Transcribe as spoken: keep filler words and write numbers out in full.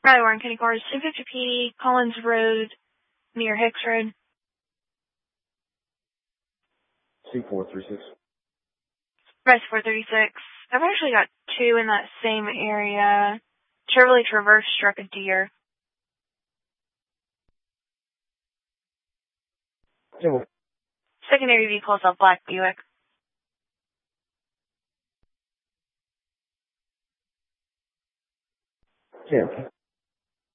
Riley Warren County Cars, two fifty P, Collins Road, near Hicks Road. C four three six. Press four thirty-six. I've actually got two in that same area. Chevrolet Traverse struck a deer. Yeah. Secondary vehicle is a black Buick. Yeah.